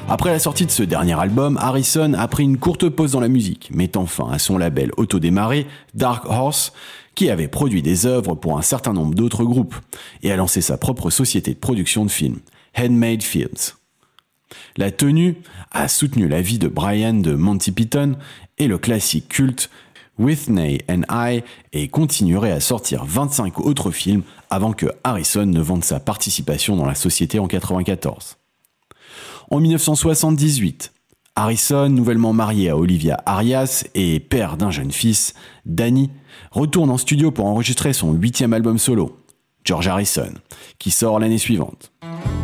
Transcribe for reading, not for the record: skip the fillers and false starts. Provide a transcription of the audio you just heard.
Après la sortie de ce dernier album, Harrison a pris une courte pause dans la musique, mettant fin à son label autodémarré, Dark Horse, qui avait produit des œuvres pour un certain nombre d'autres groupes, et a lancé sa propre société de production de films, Handmade Films. La tenue a soutenu la vie de Brian de Monty Python et le classique culte Whitney and I et continuerait à sortir 25 autres films avant que Harrison ne vende sa participation dans la société en 1994. En 1978, Harrison, nouvellement marié à Olivia Arias et père d'un jeune fils, Danny, retourne en studio pour enregistrer son 8e album solo, George Harrison, qui sort l'année suivante.